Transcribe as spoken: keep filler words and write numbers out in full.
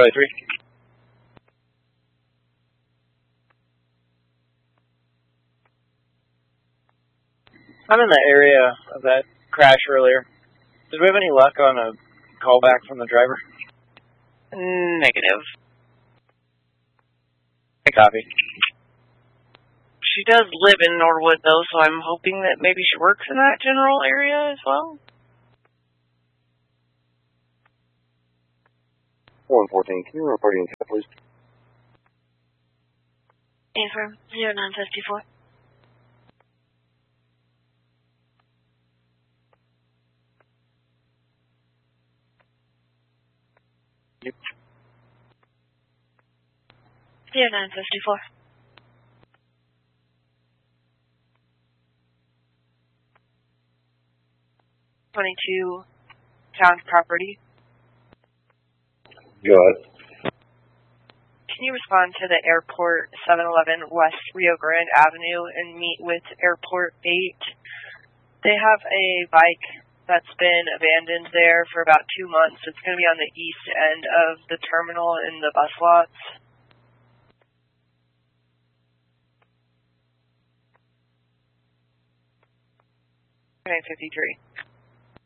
Charlie three. I'm in the area of that crash earlier. Did we have any luck on a callback from the driver? Negative. I copy. She does live in Norwood, though, so I'm hoping that maybe she works in that general area as well. one fourteen, can you report in chat, please? Affirm, zero nine fifty-four. Yep. zero nine fifty-four. twenty-two, town property. Go ahead. Can you respond to the Airport seven eleven West Rio Grande Avenue and meet with Airport eight? They have a bike that's been abandoned there for about two months. It's going to be on the east end of the terminal in the bus lots. nine fifty-three.